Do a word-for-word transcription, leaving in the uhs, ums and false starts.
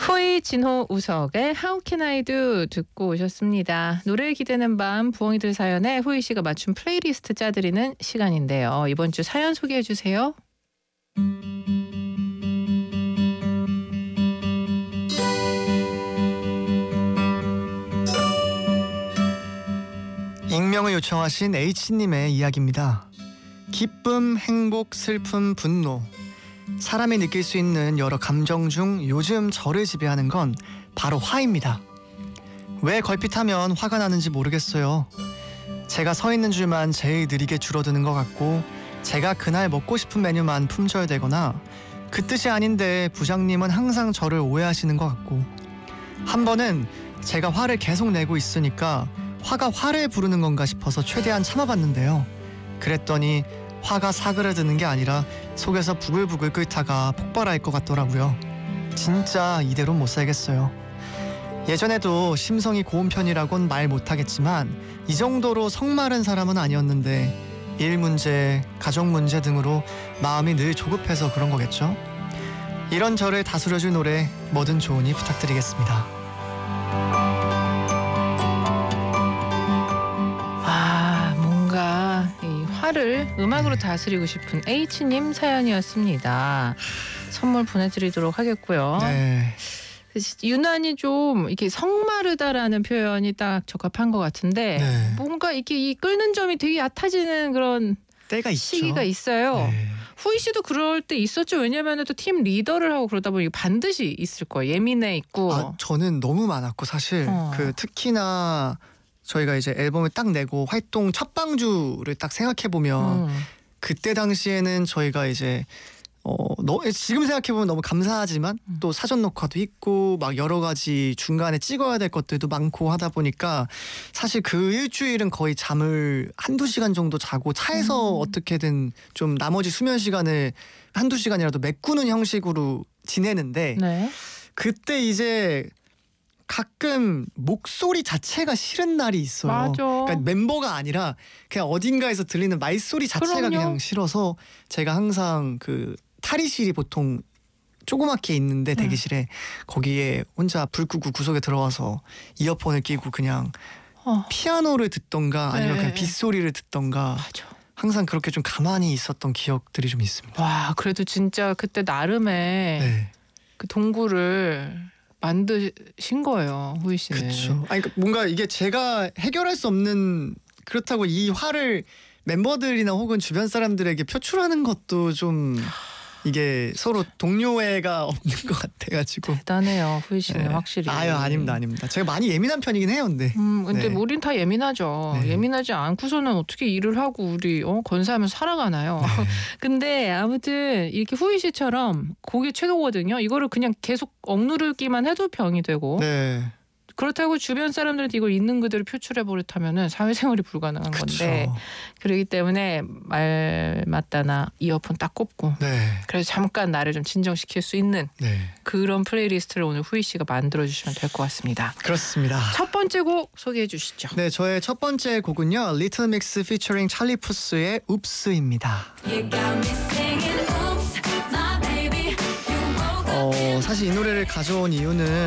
호이, 진호, 우석의 How Can I Do 듣고 오셨습니다. 노래에 기대는 밤 부엉이들 사연에 호이 씨가 맞춘 플레이리스트 짜드리는 시간인데요. 이번 주 사연 소개해 주세요. 익명을 요청하신 H님의 이야기입니다. 기쁨, 행복, 슬픔, 분노. 사람이 느낄 수 있는 여러 감정 중 요즘 저를 지배하는 건 바로 화입니다. 왜 걸핏하면 화가 나는지 모르겠어요. 제가 서 있는 줄만 제일 느리게 줄어드는 것 같고, 제가 그날 먹고 싶은 메뉴만 품절되거나, 그 뜻이 아닌데 부장님은 항상 저를 오해하시는 것 같고, 한 번은 제가 화를 계속 내고 있으니까 화가 화를 부르는 건가 싶어서 최대한 참아봤는데요. 그랬더니 화가 사그라드는 게 아니라 속에서 부글부글 끓다가 폭발할 것 같더라고요. 진짜 이대로 못 살겠어요. 예전에도 심성이 고운 편이라곤 말 못하겠지만 이 정도로 성마른 사람은 아니었는데 일 문제, 가족 문제 등으로 마음이 늘 조급해서 그런 거겠죠. 이런 저를 다스려줄 노래 뭐든 좋으니 부탁드리겠습니다. 아, 뭔가 이 화를 음악으로 다스리고 싶은 H님 사연이었습니다. 선물 보내드리도록 하겠고요. 네. 유난히 좀 이렇게 성마르다라는 표현이 딱 적합한 것 같은데, 네. 뭔가 이렇게 이 끓는 점이 되게 얕아지는 그런 때가 있죠. 시기가 있어요. 네. 후이 씨도 그럴 때 있었죠. 왜냐하면 또 팀 리더를 하고 그러다 보니 반드시 있을 거예요. 예민해 있고. 아, 저는 너무 많았고 사실 어. 그 특히나 저희가 이제 앨범을 딱 내고 활동 첫 방주를 딱 생각해 보면 음. 그때 당시에는 저희가 이제 어, 너, 지금 생각해보면 너무 감사하지만 음. 또 사전 녹화도 있고 막 여러 가지 중간에 찍어야 될 것들도 많고 하다 보니까 사실 그 일주일은 거의 잠을 한두 시간 정도 자고 차에서 음. 어떻게든 좀 나머지 수면 시간을 한두 시간이라도 메꾸는 형식으로 지내는데 네. 그때 이제 가끔 목소리 자체가 싫은 날이 있어요. 맞아. 그러니까 멤버가 아니라 그냥 어딘가에서 들리는 말소리 자체가 그럼요. 그냥 싫어서 제가 항상 그 탈의실이 보통 조그맣게 있는데 대기실에 거기에 혼자 불 끄고 구석에 들어와서 이어폰을 끼고 그냥 어. 피아노를 듣던가 아니면 네. 그냥 빗소리를 듣던가 맞아. 항상 그렇게 좀 가만히 있었던 기억들이 좀 있습니다. 와, 그래도 진짜 그때 나름의 네. 그 동굴을 만드신 거예요, 후이 씨는. 그렇죠. 아니 그러니까 뭔가 이게 제가 해결할 수 없는, 그렇다고 이 화를 멤버들이나 혹은 주변 사람들에게 표출하는 것도 좀 이게 서로 동료애가 없는 것 같아가지고. 대단해요, 후이 씨는. 네. 확실히. 아유, 아닙니다, 아닙니다. 제가 많이 예민한 편이긴 해요, 근데. 음, 근데 네. 우린 다 예민하죠. 네. 예민하지 않고서는 어떻게 일을 하고 우리 어? 건사하면서 살아가나요? 네. 근데 아무튼 이렇게 후이 씨처럼 그게 최고거든요. 이거를 그냥 계속 억누르기만 해도 병이 되고, 네. 그렇다고 주변 사람들한테 이걸 있는 그대로 표출해 버릇하면은 사회생활이 불가능한 그쵸. 건데, 그렇기 때문에 말 맞다나 이어폰 딱 꼽고, 네. 그래서 잠깐 나를 좀 진정시킬 수 있는 네. 그런 플레이리스트를 오늘 후이 씨가 만들어 주시면 될 것 같습니다. 그렇습니다. 첫 번째 곡 소개해 주시죠. 네, 저의 첫 번째 곡은요, 리틀 믹스 피처링 찰리 푸스의 웁스입니다. 어, 사실 이 노래를 가져온 이유는